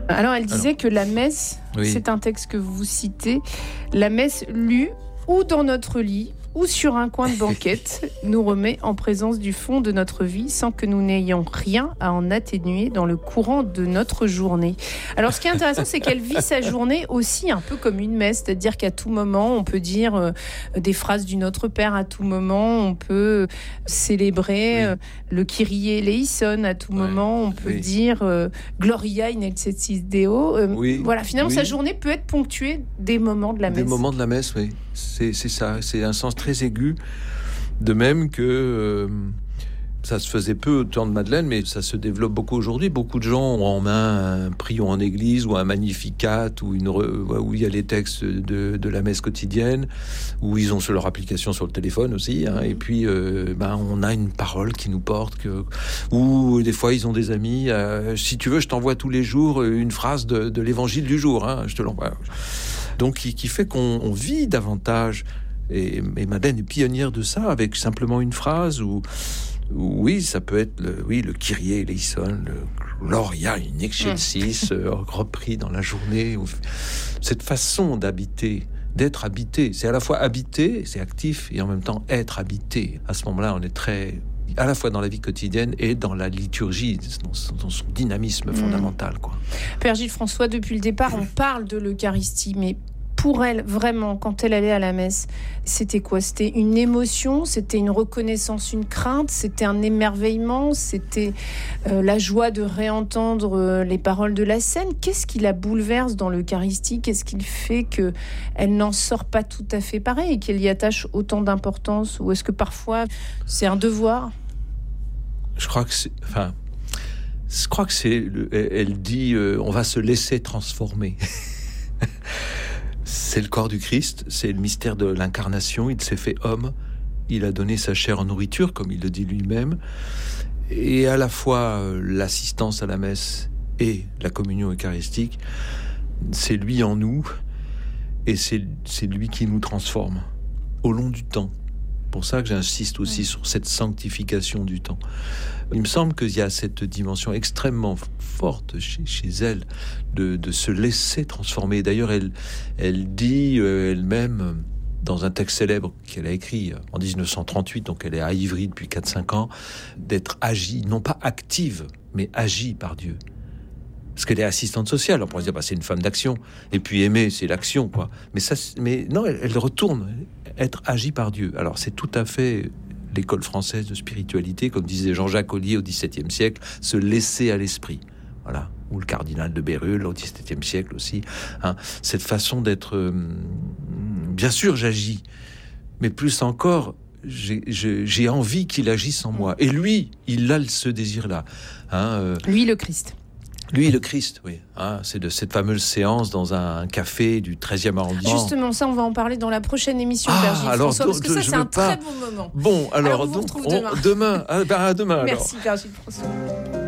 Alors, elle disait que la messe, c'est un texte que vous citez, la messe lue ou dans notre lit, ou sur un coin de banquette, nous remet en présence du fond de notre vie sans que nous n'ayons rien à en atténuer dans le courant de notre journée. Alors, ce qui est intéressant, c'est qu'elle vit sa journée aussi un peu comme une messe, c'est-à-dire qu'à tout moment, on peut dire des phrases du Notre Père, à tout moment, on peut célébrer le Kyrie eleison, à tout moment, on peut dire Gloria in excelsis Deo. Voilà, finalement, sa journée peut être ponctuée des moments de la messe. Des moments de la messe, oui. C'est ça, c'est un sens très aigu. De même que ça se faisait peu au temps de Madeleine, mais ça se développe beaucoup aujourd'hui. Beaucoup de gens ont en main un prions en église ou un Magnificat où il y a les textes de la messe quotidienne, où ils ont sur leur application sur le téléphone aussi. Et puis, on a une parole qui nous porte. Ou des fois, ils ont des amis. Si tu veux, je t'envoie tous les jours une phrase de l'évangile du jour. Je te l'envoie. Donc, qui fait qu'on vit davantage. Et Madeleine est pionnière de ça, avec simplement une phrase où oui, ça peut être le Kyrie eleison, le Gloria in excelsis, repris dans la journée. Cette façon d'habiter, d'être habité, c'est à la fois habiter, c'est actif, et en même temps être habité. À ce moment-là, on est très... à la fois dans la vie quotidienne et dans la liturgie, dans son dynamisme fondamental, quoi. Père Gilles François, depuis le départ, on parle de l'Eucharistie, mais pour elle, vraiment, quand elle allait à la messe, c'était quoi ? C'était une émotion, c'était une reconnaissance, une crainte, c'était un émerveillement, c'était la joie de réentendre les paroles de la scène. Qu'est-ce qui la bouleverse dans l'Eucharistie ? Qu'est-ce qui fait qu'elle n'en sort pas tout à fait pareil et qu'elle y attache autant d'importance ? Ou est-ce que parfois, c'est un devoir ? Je crois que elle dit, on va se laisser transformer. C'est le corps du Christ, c'est le mystère de l'incarnation. Il s'est fait homme, il a donné sa chair en nourriture, comme il le dit lui-même. Et à la fois l'assistance à la messe et la communion eucharistique, c'est lui en nous, et c'est lui qui nous transforme au long du temps. Pour ça que j'insiste aussi sur cette sanctification du temps. Il me semble qu'il y a cette dimension extrêmement forte chez elle de se laisser transformer. D'ailleurs, elle dit elle-même dans un texte célèbre qu'elle a écrit en 1938, donc elle est à Ivry depuis 4-5 ans, d'être agie, non pas active, mais agie par Dieu. Parce qu'elle est assistante sociale, on pourrait dire c'est une femme d'action. Et puis aimer, c'est l'action, quoi. Mais non, elle retourne être agie par Dieu. Alors c'est tout à fait l'école française de spiritualité, comme disait Jean-Jacques Ollier au XVIIe siècle, se laisser à l'esprit. Voilà. Ou le cardinal de Bérulle au XVIIe siècle aussi. Cette façon d'être... bien sûr, j'agis. Mais plus encore, j'ai envie qu'il agisse en moi. Et lui, il a ce désir-là. Lui, le Christ. Lui, le Christ, oui. C'est de cette fameuse séance dans un café du 13e arrondissement. Justement, ça, on va en parler dans la prochaine émission, Père Gilles François, parce que ça, c'est un très bon moment. Bon, alors on vous retrouve demain. Demain. Demain. Merci, Père Gilles François.